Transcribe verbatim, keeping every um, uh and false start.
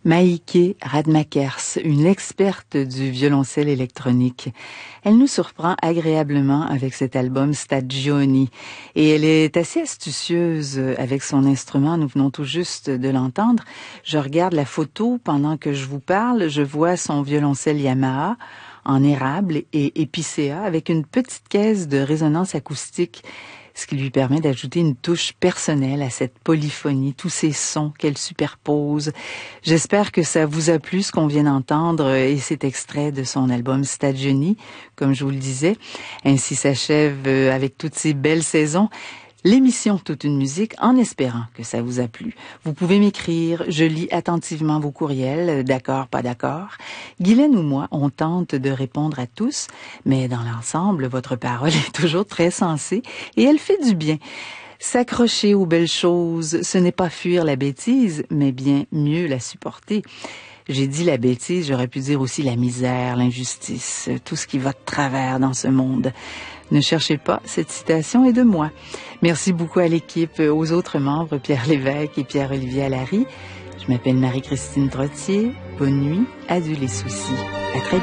Maïké Radmakers, une experte du violoncelle électronique. Elle nous surprend agréablement avec cet album Stagioni et elle est assez astucieuse avec son instrument. Nous venons tout juste de l'entendre. Je regarde la photo pendant que je vous parle. Je vois son violoncelle Yamaha en érable et épicéa avec une petite caisse de résonance acoustique, ce qui lui permet d'ajouter une touche personnelle à cette polyphonie, tous ces sons qu'elle superpose. J'espère que ça vous a plu ce qu'on vient d'entendre et cet extrait de son album Stagioni, comme je vous le disais. Ainsi s'achève avec toutes ces belles saisons l'émission Toute une musique, en espérant que ça vous a plu. Vous pouvez m'écrire, je lis attentivement vos courriels, d'accord, pas d'accord. Guylaine ou moi, on tente de répondre à tous, mais dans l'ensemble, votre parole est toujours très sensée et elle fait du bien. S'accrocher aux belles choses, ce n'est pas fuir la bêtise, mais bien mieux la supporter. J'ai dit la bêtise, j'aurais pu dire aussi la misère, l'injustice, tout ce qui va de travers dans ce monde. Ne cherchez pas, cette citation est de moi. Merci beaucoup à l'équipe, aux autres membres, Pierre Lévesque et Pierre-Olivier Allary. Je m'appelle Marie-Christine Trottier. Bonne nuit, adieu les soucis. À très